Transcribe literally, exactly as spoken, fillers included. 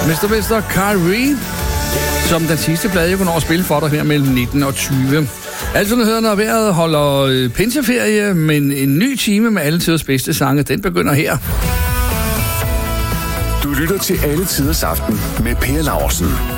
mister mister Kyrie, som den sidste plade, jeg kunne nå at spille for dig her mellem nitten og tyve. Altså nyheder, når vejret holder pinseferie, men en ny time med alle tiders bedste sange, den begynder her. Du lytter til Alle Tiders Aften med Per Laursen.